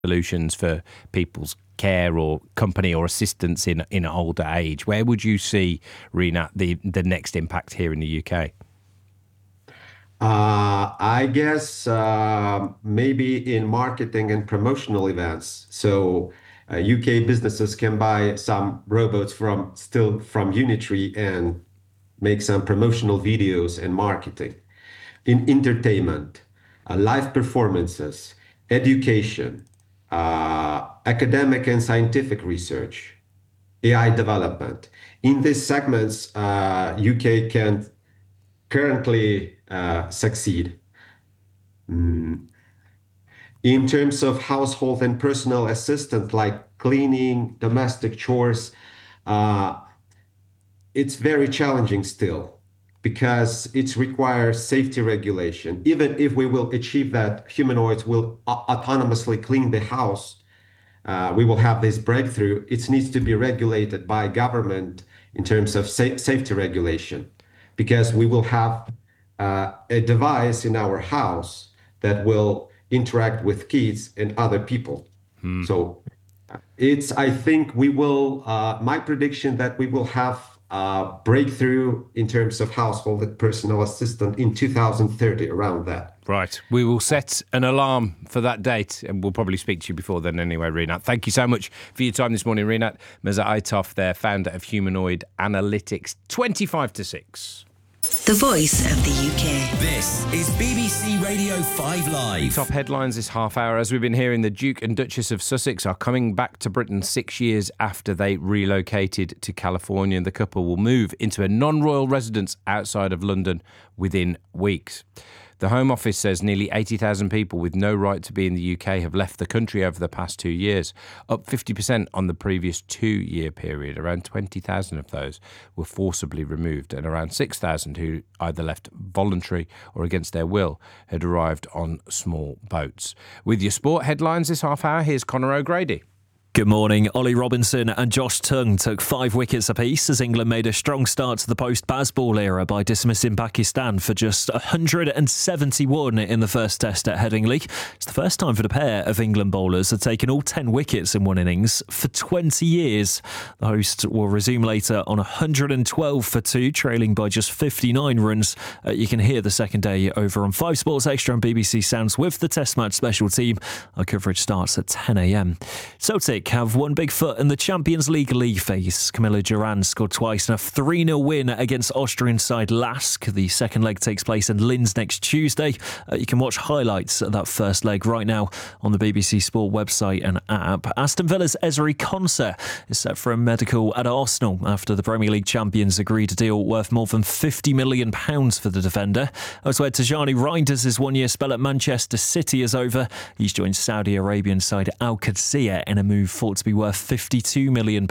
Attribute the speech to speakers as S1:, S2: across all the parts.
S1: solutions for people's care or company or assistance in older age. Where would you see, Rinat, the next impact here in the UK?
S2: I guess maybe in marketing and promotional events. So UK businesses can buy some robots from Unitree and make some promotional videos and marketing. In entertainment, live performances, education, academic and scientific research, AI development. In these segments, UK can currently succeed. In terms of household and personal assistant, like cleaning, domestic chores, uh, it's very challenging still because it requires safety regulation. Even if we will achieve that humanoids will autonomously clean the house, we will have this breakthrough. It needs to be regulated by government in terms of safety regulation, because we will have a device in our house that will interact with kids and other people. So I think my prediction that we will have a breakthrough in terms of household and personal assistant in 2030, around that.
S1: Right. We will set an alarm for that date, and we'll probably speak to you before then anyway, Rinat. Thank you so much for your time this morning, Rinat Mirza-Aitov, there, founder of Humanoid Analytics. 25 to 6.
S3: The voice of the UK.
S4: This is BBC Radio 5 Live.
S1: Top headlines this half hour. As we've been hearing, the Duke and Duchess of Sussex are coming back to Britain 6 years after they relocated to California. The couple will move into a non-royal residence outside of London within weeks. The Home Office says nearly 80,000 people with no right to be in the UK have left the country over the past 2 years, up 50% on the previous 2-year period. Around 20,000 of those were forcibly removed, and around 6,000 who either left voluntary or against their will had arrived on small boats. With your sport headlines this half hour, here's Conor O'Grady.
S5: Good morning. Ollie Robinson and Josh Tongue took 5 wickets apiece as England made a strong start to the post-Bazball era by dismissing Pakistan for just 171 in the first test at Headingley. It's the first time for the pair of England bowlers have taken all 10 wickets in one innings for 20 years. The hosts will resume later on 112 for 2, trailing by just 59 runs. You can hear the second day over on 5 Sports Extra and BBC Sounds with the Test Match special team. Our coverage starts at 10 a.m. Celtic have one big foot in the Champions League phase. Camilla Duran scored twice in a 3-0 win against Austrian side Lask. The second leg takes place in Linz next Tuesday. You can watch highlights of that first leg right now on the BBC Sport website and app. Aston Villa's Ezri Konsa is set for a medical at Arsenal after the Premier League champions agreed a deal worth more than £50 million for the defender. Elsewhere, Tajani Reinders' 1-year spell at Manchester City is over. He's joined Saudi Arabian side Al Qadsiya in a move thought to be worth £52 million.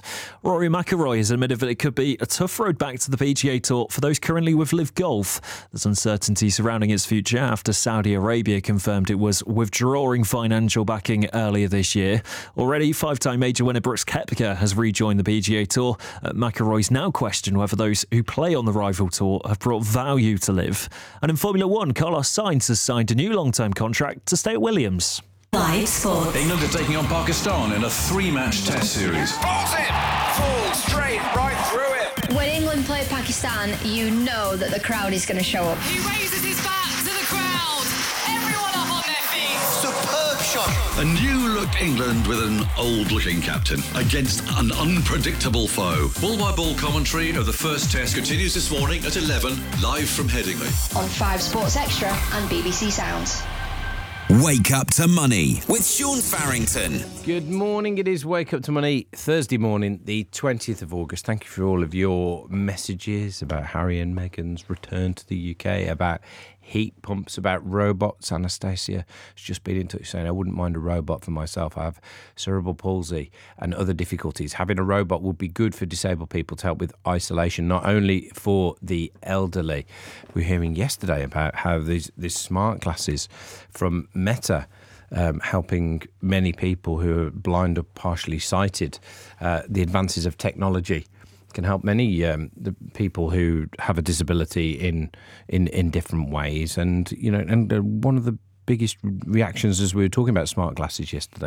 S5: Rory McIlroy has admitted that it could be a tough road back to the PGA Tour for those currently with Live Golf. There's uncertainty surrounding its future after Saudi Arabia confirmed it was withdrawing financial backing earlier this year. Already, 5-time major winner Brooks Koepka has rejoined the PGA Tour. McIlroy's now questioned whether those who play on the rival tour have brought value to Live. And in Formula 1, Carlos Sainz has signed a new long-term contract to stay at Williams.
S3: 5 Sports.
S6: England are taking on Pakistan in a 3-match test series.
S7: Falls in! Falls straight right through it!
S8: When England play Pakistan, you know that the crowd is going to show up.
S9: He raises his bat to the crowd. Everyone up on their feet.
S7: Superb shot!
S6: A new-look England with an old-looking captain against an unpredictable foe. Ball-by-ball commentary of the first test continues this morning at 11, live from Headingley.
S8: On 5 Sports Extra and BBC Sounds.
S4: Wake Up to Money with Sean Farrington.
S1: Good morning. It is Wake Up to Money, Thursday morning, the 20th of August. Thank you for all of your messages about Harry and Meghan's return to the UK, about heat pumps, about robots. Anastasia has just been in touch saying, I wouldn't mind a robot for myself. I have cerebral palsy and other difficulties. Having a robot would be good for disabled people to help with isolation, not only for the elderly. We were hearing yesterday about how these smart glasses from Meta helping many people who are blind or partially sighted. The advances of technology can help many the people who have a disability in different ways. And you know, and one of the biggest reactions as we were talking about smart glasses yesterday